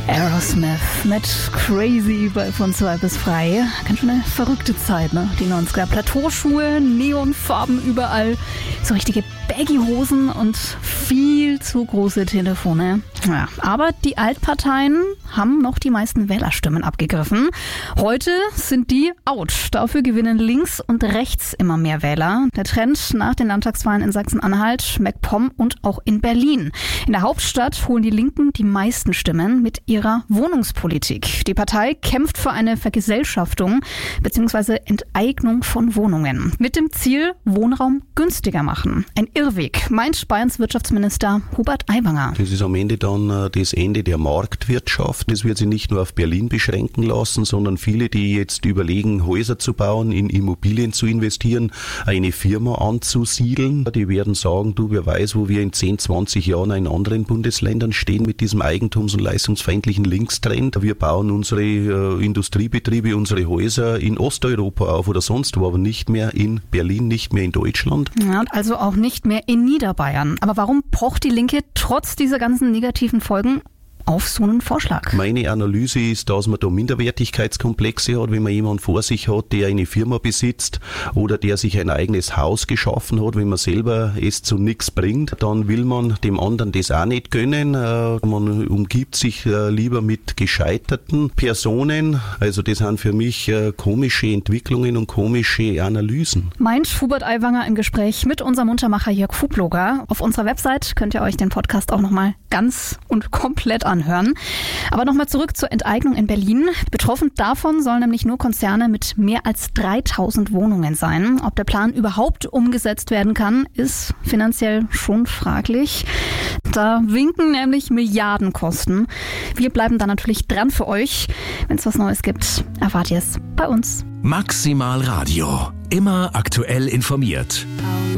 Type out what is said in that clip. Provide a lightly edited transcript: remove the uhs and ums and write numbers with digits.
Aerosmith mit Crazy von 2 bis frei. Ganz schön eine verrückte Zeit, ne? Die 90er. Plateauschuhe, Neonfarben überall, so richtige Baggy-Hosen und viel zu große Telefone. Ja, aber die Altparteien haben noch die meisten Wählerstimmen abgegriffen. Heute sind die out. Dafür gewinnen links und rechts immer mehr Wähler. Der Trend nach den Landtagswahlen in Sachsen-Anhalt, MacPom und auch in Berlin. In der Hauptstadt holen die Linken die meisten Stimmen mit ihrer Wohnungspolitik. Die Partei kämpft für eine Vergesellschaftung bzw. Enteignung von Wohnungen. Mit dem Ziel, Wohnraum günstiger machen. Ein Irrweg, meint Bayerns Wirtschaftsminister Hubert Aiwanger. Das ist am Ende dann das Ende der Marktwirtschaft. Das wird sich nicht nur auf Berlin beschränken lassen, sondern viele, die jetzt überlegen, Häuser zu bauen, in Immobilien zu investieren, eine Firma anzusiedeln, die werden sagen, du, wer weiß, wo wir in 10, 20 Jahren in anderen Bundesländern stehen mit diesem eigentums- und leistungsfeindlichen Linkstrend. Wir bauen unsere Industriebetriebe, unsere Häuser in Osteuropa auf oder sonst wo, aber nicht mehr in Berlin, nicht mehr in Deutschland. Ja, und also auch nicht mehr in Niederbayern. Aber warum pocht die Linke trotz dieser ganzen negativen Folgen auf so einen Vorschlag? Meine Analyse ist, dass man da Minderwertigkeitskomplexe hat, wenn man jemanden vor sich hat, der eine Firma besitzt oder der sich ein eigenes Haus geschaffen hat. Wenn man selber es zu nichts bringt, dann will man dem anderen das auch nicht gönnen. Man umgibt sich lieber mit gescheiterten Personen. Also das sind für mich komische Entwicklungen und komische Analysen. Meint Hubert Aiwanger im Gespräch mit unserem Muntermacher Jörg Fugloger. Auf unserer Website könnt ihr euch den Podcast auch nochmal ganz und komplett anhören. Aber nochmal zurück zur Enteignung in Berlin. Betroffen davon sollen nämlich nur Konzerne mit mehr als 3000 Wohnungen sein. Ob der Plan überhaupt umgesetzt werden kann, ist finanziell schon fraglich. Da winken nämlich Milliardenkosten. Wir bleiben da natürlich dran für euch. Wenn es was Neues gibt, erfahrt ihr es bei uns. Maximal Radio. Immer aktuell informiert.